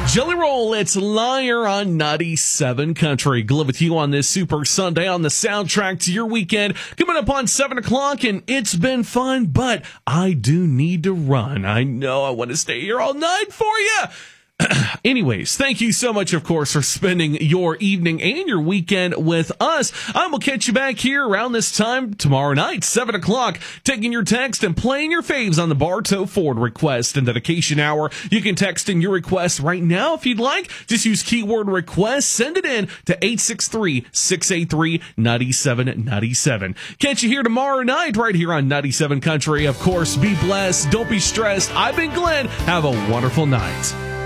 Jelly Roll, it's Liar on 97 Country. Glad with you on this Super Sunday on the soundtrack to your weekend. Coming up on 7 o'clock, and it's been fun, but I do need to run. I know I want to stay here all night for you. Anyways, thank you so much, of course, for spending your evening and your weekend with us. I will catch you back here around this time tomorrow night, 7 o'clock, taking your text and playing your faves on the Bartow Ford Request and Dedication Hour. You can text in your request right now if you'd like. Just use keyword request. Send it in to 863-683-9797. Catch you here tomorrow night right here on 97 Country. Of course, be blessed. Don't be stressed. I've been Glenn. Have a wonderful night.